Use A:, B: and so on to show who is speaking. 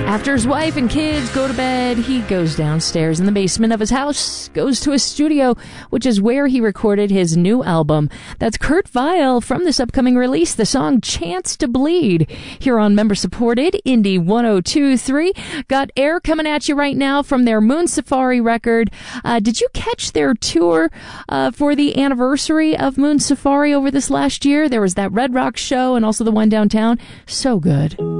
A: After his wife and kids go to bed, he goes downstairs in the basement of his house, goes to his studio, which is where he recorded his new album. That's Kurt Vile from this upcoming release, the song Chance to Bleed, here on member-supported Indie 102.3. Got Air coming at you right now from their Moon Safari record. Did you catch their tour for the anniversary of Moon Safari over this last year? There was that Red Rock show and also the one downtown. So good.